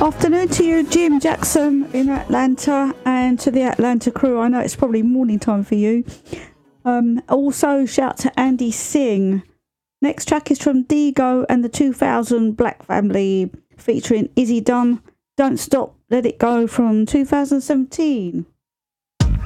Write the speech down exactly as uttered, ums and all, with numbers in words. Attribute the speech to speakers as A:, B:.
A: Afternoon to you, Jim Jackson in Atlanta, and to the Atlanta crew. I know it's probably morning time for you. Um, also, shout to Andy Singh. Next track is from Digo and the two thousand Black Family, featuring Izzy Dunn. Don't Stop, Let It Go from two thousand seventeen.